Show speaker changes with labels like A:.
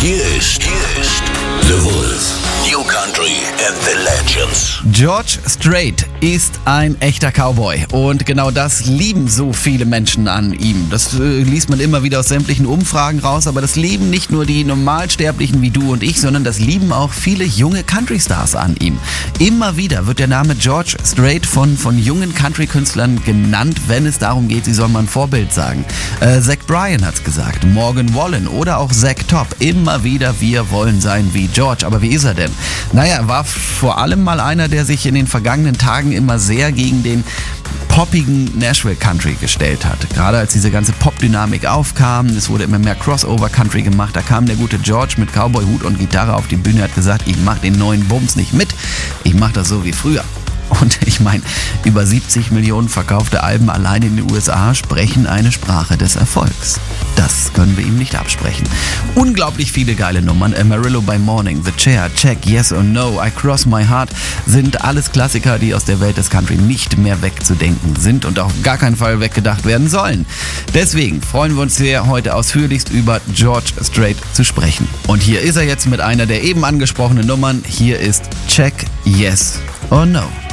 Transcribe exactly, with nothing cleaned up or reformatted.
A: Hier ist, hier ist The Wolf. New Country and the Legends.
B: George Strait ist ein echter Cowboy und genau das lieben so viele Menschen an ihm. Das äh, liest man immer wieder aus sämtlichen Umfragen raus, aber das lieben nicht nur die Normalsterblichen wie du und ich, sondern das lieben auch viele junge Country-Stars an ihm. Immer wieder wird der Name George Strait von, von jungen Country-Künstlern genannt, wenn es darum geht, sie sollen mal ein Vorbild sagen. Äh, Zach Bryan hat's gesagt, Morgan Wallen oder auch Zach Top. Immer wieder, wir wollen sein wie George. Aber wie ist er denn? Naja, er war vor allem mal einer, der sich in den vergangenen Tagen immer sehr gegen den poppigen Nashville Country gestellt hat. Gerade als diese ganze Pop-Dynamik aufkam, es wurde immer mehr Crossover-Country gemacht, da kam der gute George mit Cowboy-Hut und Gitarre auf die Bühne, hat gesagt, ich mach den neuen Bums nicht mit, ich mach das so wie früher. Und ich meine, über siebzig Millionen verkaufte Alben allein in den U S A sprechen eine Sprache des Erfolgs. Das können wir ihm nicht absprechen. Unglaublich viele geile Nummern. Amarillo by Morning, The Chair, Check, Yes or No, I Cross My Heart sind alles Klassiker, die aus der Welt des Country nicht mehr wegzudenken sind und auf gar keinen Fall weggedacht werden sollen. Deswegen freuen wir uns sehr, heute ausführlichst über George Strait zu sprechen. Und hier ist er jetzt mit einer der eben angesprochenen Nummern. Hier ist Check, Yes or No.